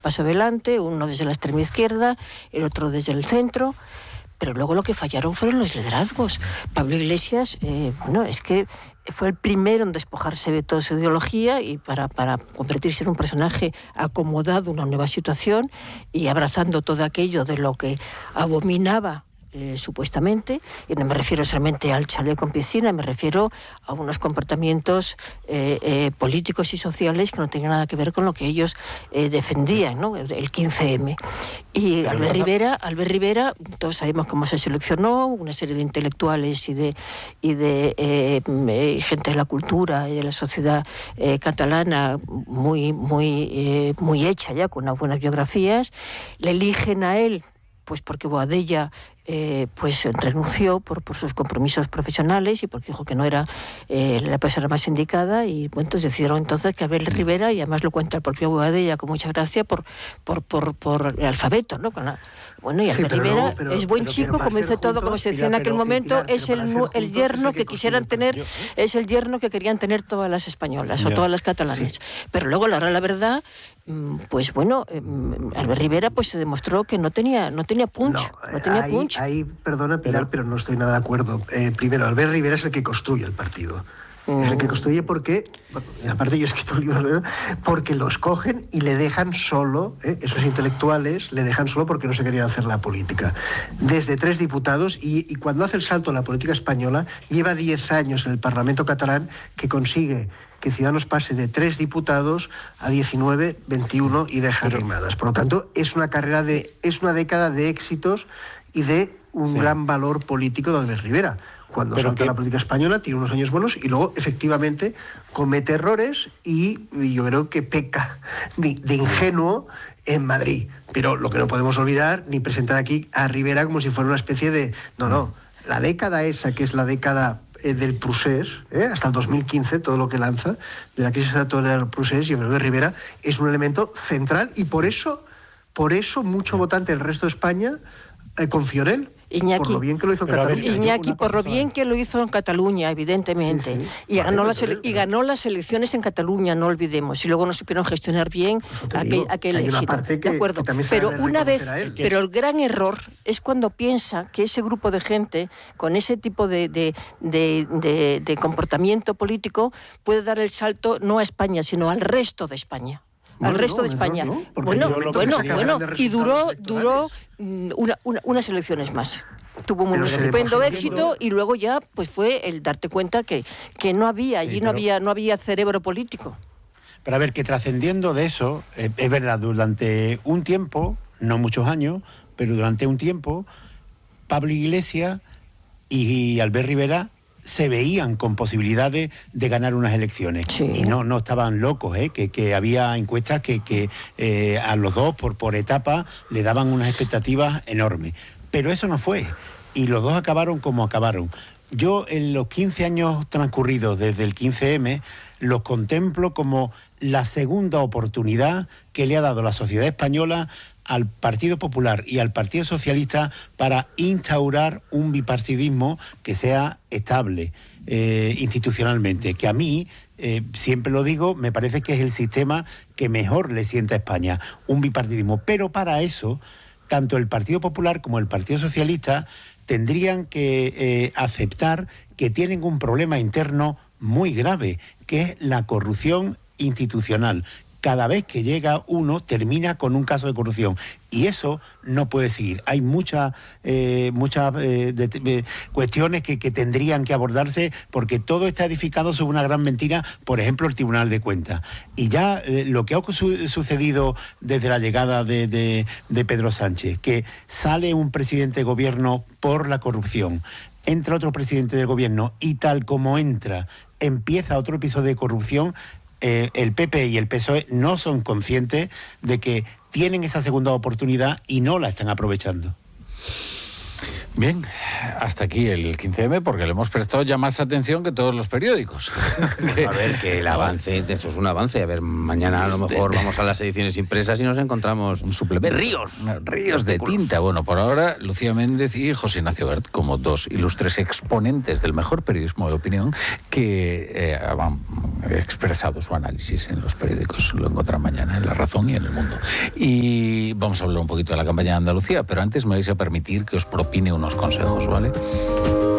paso adelante, uno desde la extrema izquierda, el otro desde el centro, pero luego lo que fallaron fueron los liderazgos. Pablo Iglesias, es que fue el primero en despojarse de toda su ideología y para convertirse en un personaje acomodado a una nueva situación y abrazando todo aquello de lo que abominaba supuestamente, y no me refiero solamente al chalet con piscina, me refiero a unos comportamientos políticos y sociales que no tenían nada que ver con lo que ellos defendían, ¿no? El 15M. Y Albert Rivera, todos sabemos cómo se seleccionó, una serie de intelectuales y de gente de la cultura y de la sociedad catalana muy hecha ya, con unas buenas biografías, le eligen a él pues porque Boadella renunció por sus compromisos profesionales y porque dijo que no era la persona más indicada, y bueno, entonces decidieron entonces que Abel Rivera, y además lo cuenta el propio Boadella con mucha gracia, por el alfabeto, ¿no? Y Albert Rivera es buen chico, como dice todo, como se decía en aquel momento, es el yerno que quisieran tener, es el yerno que querían tener todas las españolas o todas las catalanas. Sí. Pero luego, la verdad, Albert Rivera se demostró que no tenía punch. No tenía punch. Ahí, perdona, Pilar, pero no estoy nada de acuerdo. Primero, Albert Rivera es el que construye el partido. Es el que construye porque, aparte yo he escrito un libro, ¿no? Porque los cogen y le dejan solo, esos intelectuales le dejan solo porque no se querían hacer la política. Desde 3 diputados, y cuando hace el salto a la política española, lleva 10 años en el Parlamento catalán, que consigue que Ciudadanos pase de 3 diputados a 19, 21 y deja rimadas. Por lo tanto, es una década de éxitos y de un gran valor político de Albert Rivera. Cuando salta la política española, tiene unos años buenos y luego, efectivamente, comete errores y yo creo que peca de ingenuo en Madrid. Pero lo que no podemos olvidar, ni presentar aquí a Rivera como si fuera una especie de... No. La década esa, que es la década del procés, hasta el 2015, todo lo que lanza, de la crisis del procés, yo creo que Rivera es un elemento central, y por eso mucho votante del resto de España confió en él. Iñaki, por lo bien que lo hizo en Cataluña. Iñaki, por lo bien que lo hizo en Cataluña, evidentemente. Sí. Y ganó las elecciones en Cataluña, no olvidemos. Y luego no supieron gestionar bien aquel éxito. De acuerdo. Pero el gran error es cuando piensa que ese grupo de gente, con ese tipo de comportamiento político, puede dar el salto no a España, sino al resto de España. Al resto de España. Y duró unas elecciones más. Tuvo un estupendo éxito, y luego ya fue el darte cuenta que no había no había cerebro político. Pero a ver, que trascendiendo de eso, es verdad, durante un tiempo, no muchos años, pero durante un tiempo, Pablo Iglesias y Albert Rivera se veían con posibilidades de ganar unas elecciones. Sí. Y no estaban locos, que había encuestas que a los dos por etapa le daban unas expectativas enormes. Pero eso no fue, y los dos acabaron como acabaron. Yo, en los 15 años transcurridos desde el 15M, los contemplo como la segunda oportunidad que le ha dado la sociedad española al Partido Popular y al Partido Socialista para instaurar un bipartidismo que sea estable institucionalmente, que a mí, siempre lo digo, me parece que es el sistema que mejor le sienta a España, un bipartidismo. Pero para eso, tanto el Partido Popular como el Partido Socialista tendrían que aceptar que tienen un problema interno muy grave, que es la corrupción institucional. Cada vez que llega uno, termina con un caso de corrupción. Y eso no puede seguir. Hay muchas cuestiones que tendrían que abordarse, porque todo está edificado sobre una gran mentira, por ejemplo, el Tribunal de Cuentas. Y ya lo que ha sucedido desde la llegada de Pedro Sánchez, que sale un presidente de gobierno por la corrupción, entra otro presidente del gobierno y tal como entra, empieza otro episodio de corrupción. El PP y el PSOE no son conscientes de que tienen esa segunda oportunidad y no la están aprovechando. Bien, hasta aquí el 15M, porque le hemos prestado ya más atención que todos los periódicos. A ver, que el avance, esto es un avance. A ver, mañana a lo mejor vamos a las ediciones impresas y nos encontramos un suplemento. Ríos de tinta. Bueno, por ahora, Lucía Méndez y José Ignacio Bert, como dos ilustres exponentes del mejor periodismo de opinión, que han expresado su análisis en los periódicos. Lo encontrarán mañana en La Razón y en El Mundo. Y vamos a hablar un poquito de la campaña de Andalucía, pero antes me vais a permitir que os propine unos consejos, ¿vale?